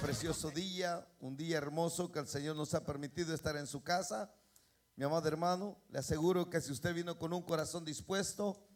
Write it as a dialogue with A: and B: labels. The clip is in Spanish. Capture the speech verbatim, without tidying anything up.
A: precioso día, un día hermoso que el Señor nos ha permitido estar en su casa. Mi amado hermano, le aseguro que si usted vino con un corazón dispuesto